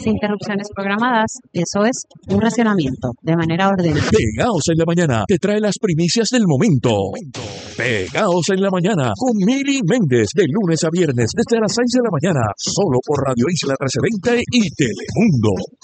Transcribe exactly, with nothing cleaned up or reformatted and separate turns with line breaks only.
interrupciones programadas. Eso es un racionamiento de manera ordenada.
Pegaos en la Mañana te trae las primicias del momento. Pegaos en la Mañana con Mili Méndez de lunes a viernes desde las seis de la mañana, solo por Radio Isla trece veinte y Telemundo.